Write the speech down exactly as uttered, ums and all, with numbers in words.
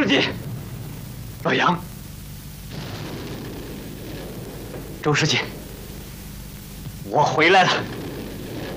书记，老杨，周书记，我回来了。